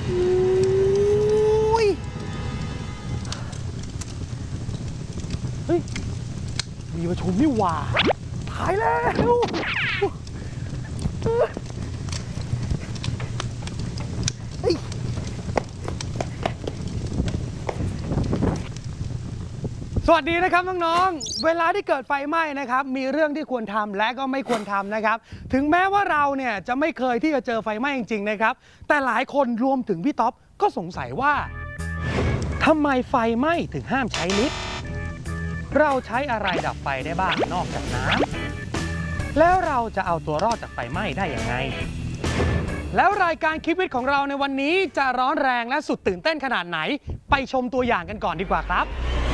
อุ้ยเฮ้ยมีประชุมนี่หว่าถ่ายแล้วสวัสดีนะครับน้องๆเวลาที่เกิดไฟไหม้นะครับมีเรื่องที่ควรทำและก็ไม่ควรทำนะครับถึงแม้ว่าเราเนี่ยจะไม่เคยที่จะเจอไฟไหม้จริงๆนะครับแต่หลายคนรวมถึงพี่ท็อปก็สงสัยว่าทำไมไฟไหม้ถึงห้ามใช้ลิฟต์เราใช้อะไรดับไฟได้บ้างนอกจากน้ำแล้วเราจะเอาตัวรอดจากไฟไหม้ได้ยังไงแล้วรายการคลิปวิทย์ของเราในวันนี้จะร้อนแรงและสุดตื่นเต้นขนาดไหนไปชมตัวอย่างกันก่อนดีกว่าครับ